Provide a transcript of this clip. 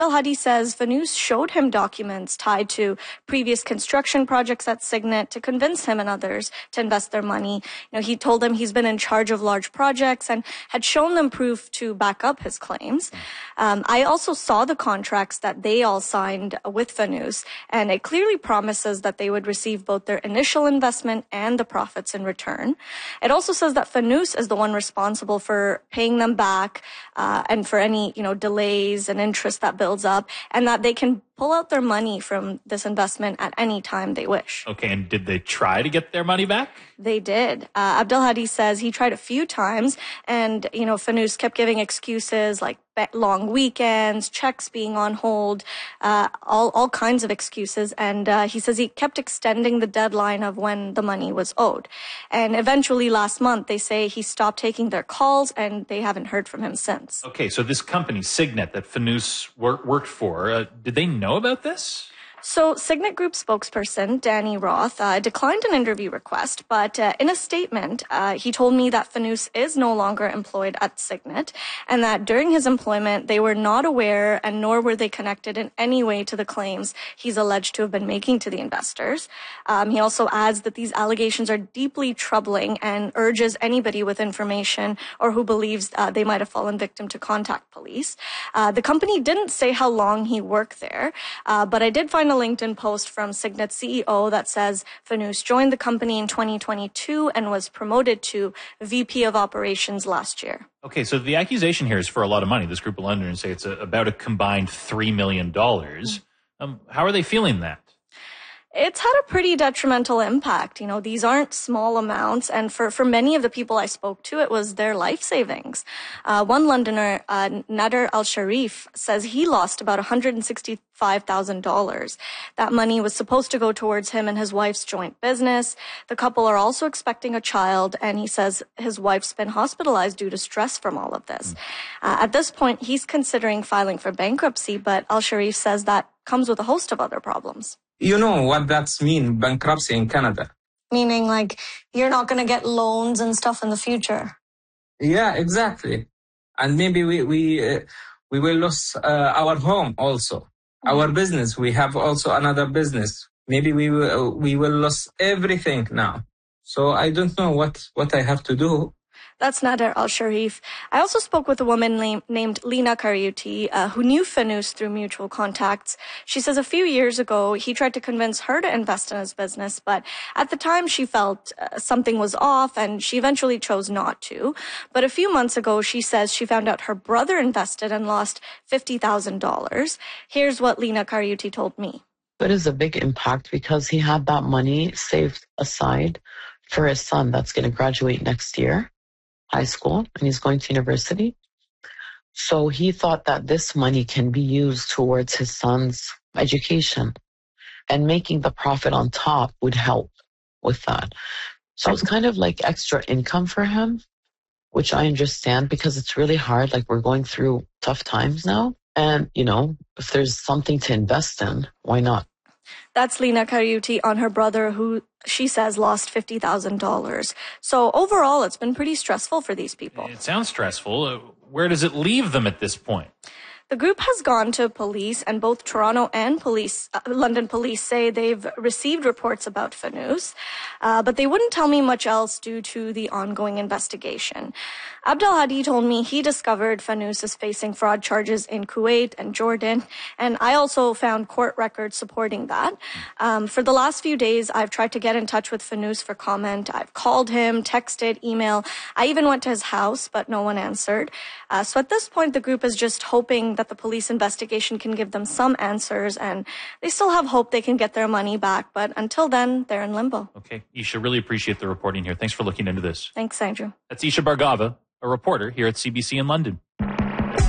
Hadi says Fanous showed him documents tied to previous construction projects at Signet to convince him and others to invest their money. He told them he's been in charge of large projects and had shown them proof to back up his claims. I also saw the contracts that they all signed with Fanous, and it clearly promises that they would receive both their initial investment and the profits in return. It also says that Fanous is the one responsible for paying them back and for any, delays and interest that builds up, and that they can pull out their money from this investment at any time they wish. Okay, and did they try to get their money back? They did. Abdelhadi says he tried a few times, and, Fanous kept giving excuses like long weekends, checks being on hold, all kinds of excuses. And he says he kept extending the deadline of when the money was owed. And eventually last month, they say he stopped taking their calls, and they haven't heard from him since. Okay, so this company, Signet, that Fanous worked for, did they know about this? So Signet Group spokesperson Danny Roth declined an interview request, but in a statement, he told me that Fanous is no longer employed at Signet, and that during his employment, they were not aware and nor were they connected in any way to the claims he's alleged to have been making to the investors. He also adds that these allegations are deeply troubling and urges anybody with information or who believes they might have fallen victim to contact police. The company didn't say how long he worked there, but I did find a LinkedIn post from Signet's CEO that says Fanous joined the company in 2022 and was promoted to VP of Operations last year. Okay, so the accusation here is for a lot of money. This group of lenders say it's about a combined $3 million. How are they feeling that? It's had a pretty detrimental impact. These aren't small amounts. And for many of the people I spoke to, it was their life savings. One Londoner, Nader Al-Sharif, says he lost about $165,000. That money was supposed to go towards him and his wife's joint business. The couple are also expecting a child, and he says his wife's been hospitalized due to stress from all of this. At this point, he's considering filing for bankruptcy, but Al-Sharif says that comes with a host of other problems. You know what that's mean, bankruptcy in Canada. Meaning, you're not going to get loans and stuff in the future. Yeah, exactly. And maybe we will lose our home also. Our business, we have also another business. Maybe we will lose everything now. So I don't know what I have to do. That's Nader Al-Sharif. I also spoke with a woman named Lina Kariuti, who knew Fanous through mutual contacts. She says a few years ago, he tried to convince her to invest in his business, but at the time she felt something was off and she eventually chose not to. But a few months ago, she says she found out her brother invested and lost $50,000. Here's what Lina Kariuti told me. It is a big impact because he had that money saved aside for his son that's going to graduate next year. High school, and he's going to university. So he thought that this money can be used towards his son's education, and making the profit on top would help with that. So it's kind of like extra income for him, which I understand because it's really hard. We're going through tough times now. And, if there's something to invest in, why not? That's Lina Kariuti on her brother, who she says lost $50,000. So overall, it's been pretty stressful for these people. It sounds stressful. Where does it leave them at this point? The group has gone to police, and both Toronto and London police say they've received reports about Fanous, but they wouldn't tell me much else due to the ongoing investigation. Abdelhadi told me he discovered Fanous is facing fraud charges in Kuwait and Jordan, and I also found court records supporting that. For the last few days, I've tried to get in touch with Fanous for comment. I've called him, texted, email. I even went to his house, but no one answered. So at this point, the group is just hoping that the police investigation can give them some answers, and they still have hope they can get their money back. But until then, they're in limbo. Okay. Isha, really appreciate the reporting here. Thanks for looking into this. Thanks, Andrew. That's Isha Bargava, a reporter here at CBC in London.